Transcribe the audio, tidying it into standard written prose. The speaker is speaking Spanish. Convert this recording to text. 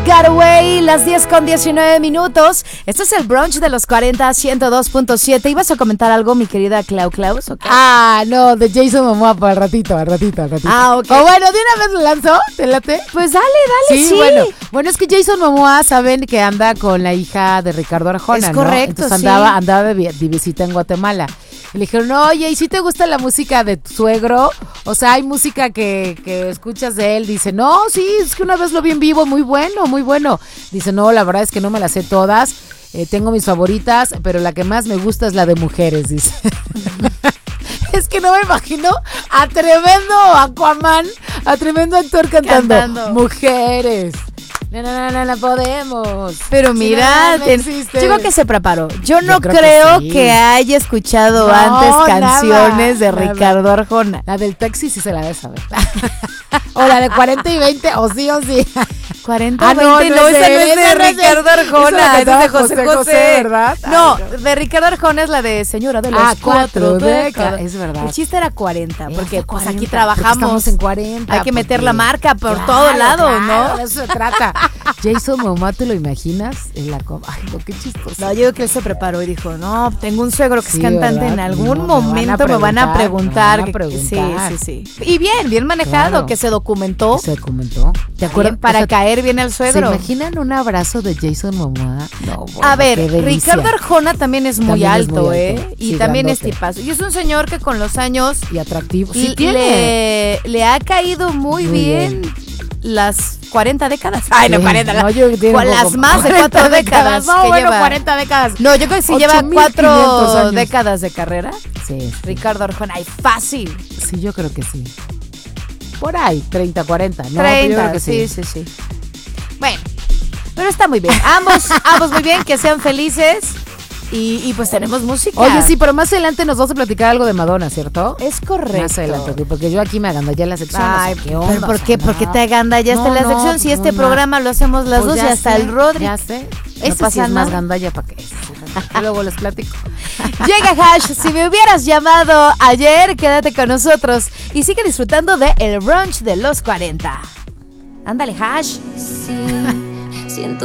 Got Away, las 10:19. Esto es el brunch de los 40, 102.7. ¿Ibas a comentar algo, mi querida Klaus? ¿O qué? No, de Jason Momoa para al ratito. Ok. O bueno, ¿de una vez lo lanzó? ¿Te late? Pues dale, sí. Bueno, es que Jason Momoa, saben que anda con la hija de Ricardo Arjona, es correcto, ¿no? Entonces andaba de visita en Guatemala. Y le dijeron, oye, ¿y si te gusta la música de tu suegro? O sea, hay música que escuchas de él. Dice, no, sí, es que una vez lo vi en vivo, muy bueno. Dice, no, la verdad es que no me las sé todas. Tengo mis favoritas, pero la que más me gusta es la de mujeres, dice. Es que no me imagino a tremendo Aquaman, a tremendo actor cantando. Mujeres. No podemos. Pero mira, no existe. yo creo que se preparó. Yo no creo creo que sí. que haya escuchado antes canciones de Ricardo Arjona. La del taxi sí se la debe saber. O la de 40 y 20, o sí. 40 20, no, esa no es de Ricardo Arjona, es de José, ¿verdad? No, de Ricardo Arjona es la de Señora de las 4 décadas. Es verdad. El chiste era 40, porque pues 40, aquí trabajamos. Estamos en 40. Hay que meter la marca por todo lado, ¿no? De eso se trata. Jason Momoa, ¿te lo imaginas? En la Ay, no, qué chistoso. No, yo creo que él se preparó y dijo, no, tengo un suegro que es cantante, ¿verdad? en algún No, momento me van a preguntar. Sí. Y bien manejado, Claro. que se documentó. ¿Te acuerdas? Para caer bien al suegro. ¿Se imaginan un abrazo de Jason Momoa? No, bueno, a ver, qué delicia. Ricardo Arjona también es muy alto, ¿eh? Y Sí, también grandote. es tipazo. Y es un señor que con los años Y atractivo. Sí, le ha caído muy bien las 40 décadas. Ay, no, 40. No, yo digo con las más de 4 décadas. No, que bueno, lleva. 40 décadas. No, yo creo que si lleva 8,500 4 años. décadas de carrera. Sí. Ricardo Arjona, ay, fácil. Sí, yo creo que sí. Por ahí, 30, 40. No, 30, yo creo que sí. Bueno, pero está muy bien. Ambos muy bien, que sean felices. Y pues tenemos música. Oye, sí, pero más adelante nos vamos a platicar algo de Madonna, ¿cierto? Es correcto. Más adelante, porque yo aquí me agandallé la sección. Ay, ¿qué onda? pero ¿por qué? ¿Por qué te agandallaste No, la sección? Si este programa lo hacemos las dos y hasta el Rodri. Ya sé. Eso No pasa sí es más nada. gandalla para que luego les platico. Llega Hash, si me hubieras llamado ayer, quédate con nosotros y sigue disfrutando de El Brunch de los 40. Ándale, Hash. Sí, siento